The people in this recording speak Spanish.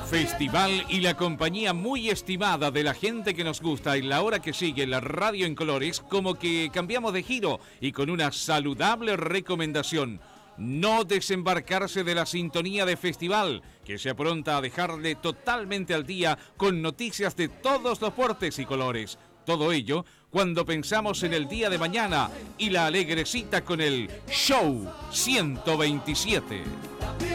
Festival y la compañía muy estimada de la gente que nos gusta y la hora que sigue la radio en colores, como que cambiamos de giro y con una saludable recomendación: no desembarcarse de la sintonía de Festival, que se apronta a dejarle totalmente al día con noticias de todos los portes y colores. Todo ello cuando pensamos en el día de mañana y la alegre cita con el Show 127.